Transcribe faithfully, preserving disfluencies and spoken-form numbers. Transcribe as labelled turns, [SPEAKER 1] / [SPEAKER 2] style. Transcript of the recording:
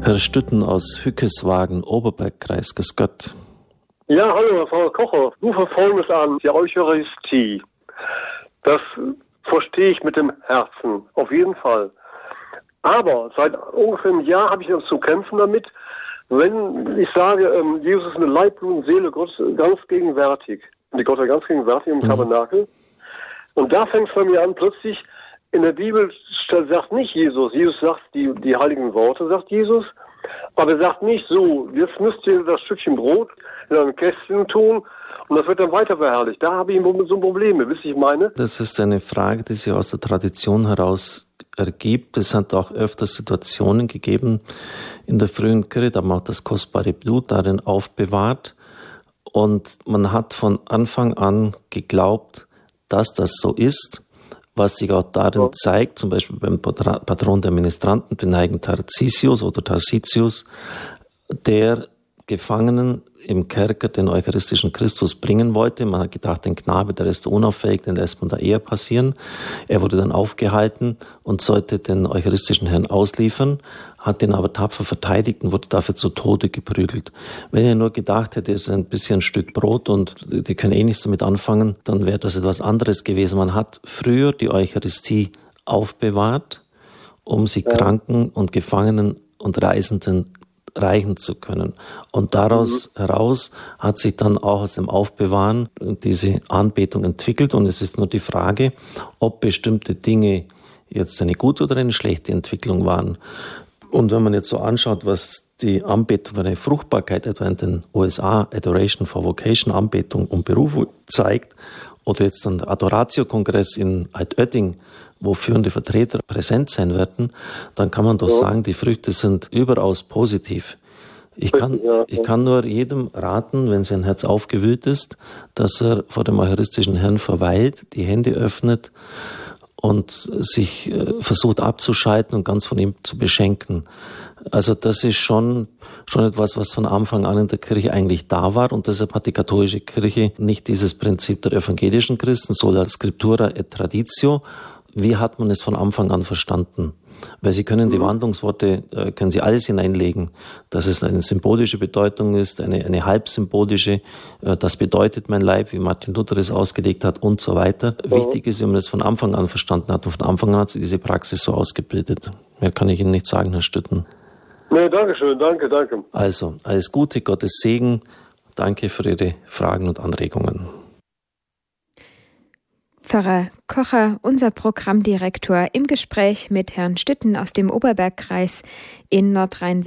[SPEAKER 1] Herr Stütten aus Hückeswagen, Oberbergkreis, grüß Gott.
[SPEAKER 2] Ja, hallo, Frau Kocher. Ich rufe Folgendes an. Die Eucharistie, das verstehe ich mit dem Herzen, auf jeden Fall. Aber seit ungefähr einem Jahr habe ich noch zu kämpfen damit, wenn ich sage, Jesus ist eine Leib, Blut und Seele Gottes ganz gegenwärtig. Und die Gott ist ganz gegenwärtig im mhm. Tabernakel. Und da fängt es bei mir an, plötzlich in der Bibel sagt nicht Jesus, Jesus sagt die, die heiligen Worte, sagt Jesus, aber er sagt nicht so, jetzt müsst ihr das Stückchen Brot in ein Kästchen tun und das wird dann weiter verherrlicht. Da habe ich so Probleme, wisst ihr, ich meine?
[SPEAKER 1] Das ist eine Frage, die sich aus der Tradition heraus ergibt. Es hat auch öfter Situationen gegeben in der frühen Kirche, da man auch das kostbare Blut darin aufbewahrt und man hat von Anfang an geglaubt, dass das so ist, was sich auch darin ja. zeigt, zum Beispiel beim Patron der Ministranten, den heiligen Tarsisius oder Tarsitius, der Gefangenen im Kerker den eucharistischen Christus bringen wollte. Man hat gedacht, ein Knabe, der ist unauffähig, den lässt man da eher passieren. Er wurde dann aufgehalten und sollte den eucharistischen Herrn ausliefern, hat ihn aber tapfer verteidigt und wurde dafür zu Tode geprügelt. Wenn er nur gedacht hätte, es ist ein bisschen ein Stück Brot und die können eh nichts damit anfangen, dann wäre das etwas anderes gewesen. Man hat früher die Eucharistie aufbewahrt, um sie ja. Kranken und Gefangenen und Reisenden reichen zu können. Und daraus mhm. heraus hat sich dann auch aus dem Aufbewahren diese Anbetung entwickelt. Und es ist nur die Frage, ob bestimmte Dinge jetzt eine gute oder eine schlechte Entwicklung waren. Und wenn man jetzt so anschaut, was die Anbetung für eine Fruchtbarkeit etwa in den U S A, Adoration for Vocation, Anbetung und Berufung zeigt, oder jetzt dann der Adoratio-Kongress in Altötting, wo führende Vertreter präsent sein werden, dann kann man doch ja. sagen, die Früchte sind überaus positiv. Ich kann, ja. ich kann nur jedem raten, wenn sein Herz aufgewühlt ist, dass er vor dem eucharistischen Herrn verweilt, die Hände öffnet und sich äh, versucht abzuschalten und ganz von ihm zu beschenken. Also das ist schon schon etwas, was von Anfang an in der Kirche eigentlich da war und deshalb hat die katholische Kirche nicht dieses Prinzip der evangelischen Christen, sola scriptura et traditio. Wie hat man es von Anfang an verstanden? Weil Sie können die Wandlungsworte, äh, können Sie alles hineinlegen, dass es eine symbolische Bedeutung ist, eine, eine halbsymbolische, äh, das bedeutet mein Leib, wie Martin Luther es ausgelegt hat und so weiter. Ja. Wichtig ist, wenn man das von Anfang an verstanden hat und von Anfang an hat sich diese Praxis so ausgebildet. Mehr kann ich Ihnen nicht sagen, Herr Stütten.
[SPEAKER 2] Nee, danke schön, danke, danke.
[SPEAKER 1] Also, alles Gute, Gottes Segen. Danke für Ihre Fragen und Anregungen.
[SPEAKER 3] Pfarrer Kocher, unser Programmdirektor, im Gespräch mit Herrn Stütten aus dem Oberbergkreis in Nordrhein-Westfalen.